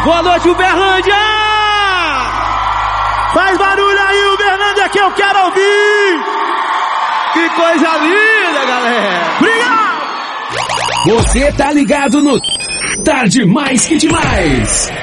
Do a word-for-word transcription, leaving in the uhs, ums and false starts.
Boa noite, Uberlândia! Faz barulho aí, Uberlândia, que eu quero ouvir! Que coisa linda, galera! Obrigado! Você tá ligado no Tarde Mais Que Demais!